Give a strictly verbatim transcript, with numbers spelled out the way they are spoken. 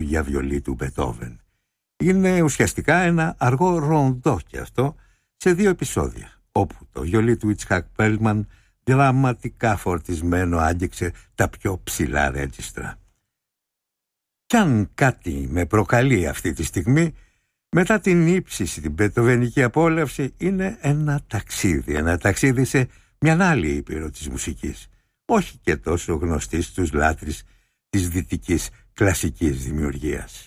για βιολί του Μπετόβεν. Είναι ουσιαστικά ένα αργό ροντό κι αυτό σε δύο επεισόδια, όπου το βιολί του Ιτσχάκ Πέρλμαν δραματικά φορτισμένο άγγιξε τα πιο ψηλά ρέτζιστρα. Κι αν κάτι με προκαλεί αυτή τη στιγμή, μετά την ύψηση, την μπετοβενική απόλαυση, είναι ένα ταξίδι, ένα ταξίδι σε μια άλλη ήπειρο της μουσικής, όχι και τόσο γνωστή στους λάτρεις της δυτικής κλασικής δημιουργίας.